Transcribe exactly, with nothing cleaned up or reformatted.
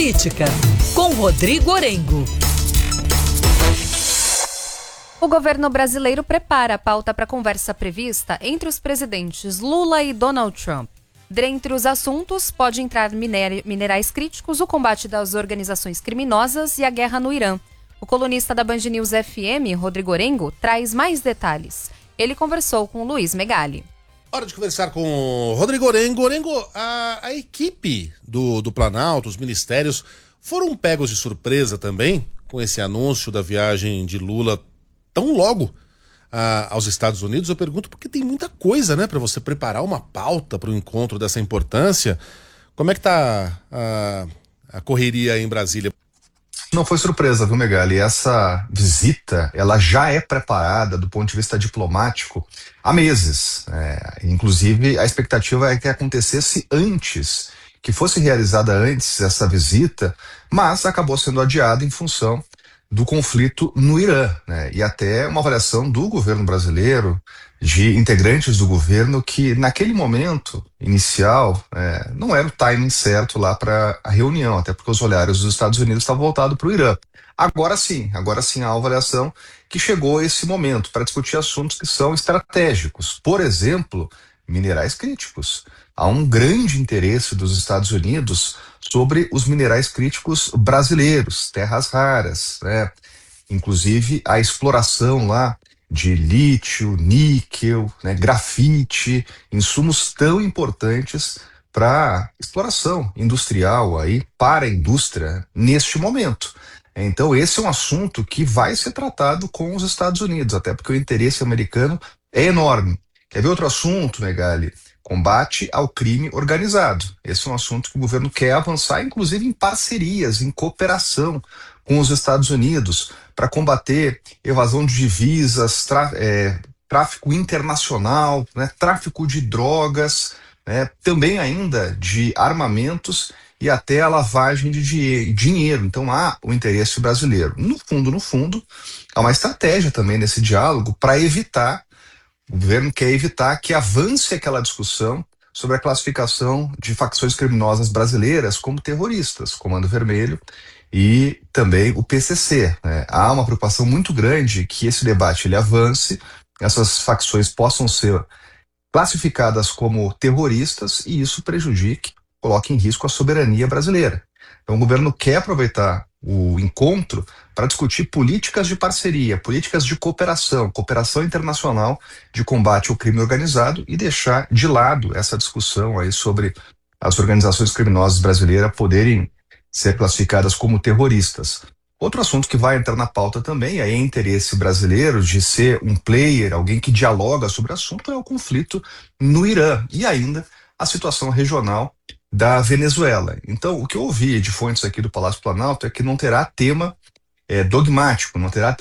Política, com Rodrigo Orengo. O governo brasileiro prepara a pauta para a conversa prevista entre os presidentes Lula e Donald Trump. Dentre os assuntos, pode entrar miner- minerais críticos, o combate das organizações criminosas e a guerra no Irã. O colunista da Band News F M, Rodrigo Orengo, traz mais detalhes. Ele conversou com Luiz Megali. Hora de conversar com o Rodrigo Orengo. Orengo, a, a equipe do, do Planalto, os ministérios, foram pegos de surpresa também com esse anúncio da viagem de Lula tão logo a, aos Estados Unidos. Eu pergunto porque tem muita coisa, né, para você preparar uma pauta para um encontro dessa importância. Como é que tá a, a correria aí em Brasília? Não foi surpresa, viu, Megali? Essa visita, ela já é preparada do ponto de vista diplomático há meses. É, inclusive, a expectativa é que acontecesse antes, que fosse realizada antes essa visita, mas acabou sendo adiada em função do conflito no Irã, né? E até uma avaliação do governo brasileiro, de integrantes do governo, que naquele momento inicial é, não era o timing certo lá para a reunião, até porque os olhares dos Estados Unidos estavam voltados para o Irã. Agora sim, agora sim há a avaliação que chegou esse momento para discutir assuntos que são estratégicos. Por exemplo, minerais críticos. Há um grande interesse dos Estados Unidos sobre os minerais críticos brasileiros, terras raras, né? Inclusive a exploração lá de lítio, níquel, né, grafite, insumos tão importantes para exploração industrial aí, para a indústria neste momento. Então esse é um assunto que vai ser tratado com os Estados Unidos, até porque o interesse americano é enorme. Quer ver outro assunto, Megali? Combate ao crime organizado. Esse é um assunto que o governo quer avançar, inclusive em parcerias, em cooperação com os Estados Unidos, para combater evasão de divisas, tra- é, tráfico internacional, né, tráfico de drogas, né, também ainda de armamentos e até a lavagem de die- dinheiro. Então há o interesse brasileiro. No fundo, no fundo, há uma estratégia também nesse diálogo para evitar. O governo quer evitar que avance aquela discussão sobre a classificação de facções criminosas brasileiras como terroristas, Comando Vermelho e também o P C C, né? Há uma preocupação muito grande que esse debate ele avance, essas facções possam ser classificadas como terroristas e isso prejudique, coloque em risco a soberania brasileira. Então o governo quer aproveitar o encontro para discutir políticas de parceria, políticas de cooperação, cooperação internacional de combate ao crime organizado e deixar de lado essa discussão aí sobre as organizações criminosas brasileiras poderem ser classificadas como terroristas. Outro assunto que vai entrar na pauta também, aí é interesse brasileiro de ser um player, alguém que dialoga sobre o assunto, é o conflito no Irã e ainda a situação regional da Venezuela. Então, o que eu ouvi de fontes aqui do Palácio Planalto é que não terá tema é, dogmático, não terá